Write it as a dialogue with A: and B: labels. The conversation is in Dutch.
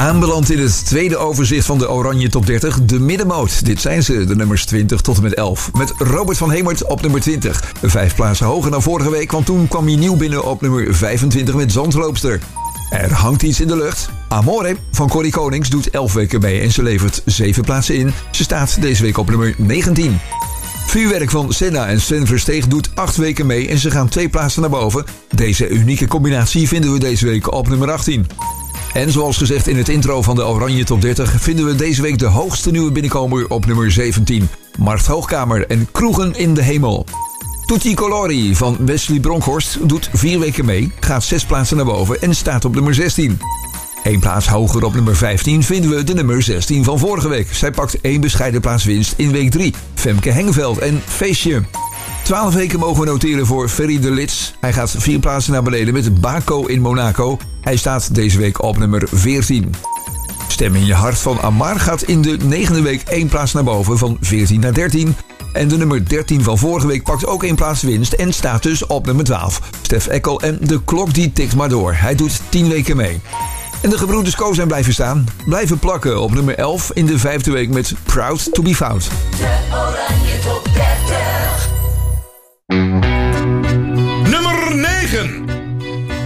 A: Aanbeland in het tweede overzicht van de Oranje Top 30, de middenmoot. Dit zijn ze, de nummers 20 tot en met 11. Met Robert van Hemert op nummer 20. 5 plaatsen hoger dan vorige week, want toen kwam hij nieuw binnen op nummer 25 met Zandloopster. Er hangt iets in de lucht. Amore van Corrie Konings doet 11 weken mee en ze levert 7 plaatsen in. Ze staat deze week op nummer 19. Vuurwerk van Senna en Sven Versteeg doet 8 weken mee en ze gaan 2 plaatsen naar boven. Deze unieke combinatie vinden we deze week op nummer 18. En zoals gezegd in het intro van de Oranje Top 30 vinden we deze week de hoogste nieuwe binnenkomer op nummer 17. Markt Hoogkamer en Kroegen in de Hemel. Tutti Colori van Wesley Bronkhorst doet 4 weken mee, gaat 6 plaatsen naar boven en staat op nummer 16. 1 plaats hoger op nummer 15 vinden we de nummer 16 van vorige week. Zij pakt 1 bescheiden plaats winst in week 3. Femke Hengeveld en Feestje. 12 weken mogen we noteren voor Ferry de Lits. Hij gaat 4 plaatsen naar beneden met Baco in Monaco. Hij staat deze week op nummer 14. Stem in je hart van Amar gaat in de 9e week 1 plaats naar boven van 14 naar 13. En de nummer 13 van vorige week pakt ook 1 plaats winst en staat dus op nummer 12. Stef Eckel en de klok die tikt maar door. Hij doet 10 weken mee. En de gebroeders Ko zijn blijven staan. Blijven plakken op nummer 11 in de 5e week met Proud to be Found.
B: De Oranje Top 30.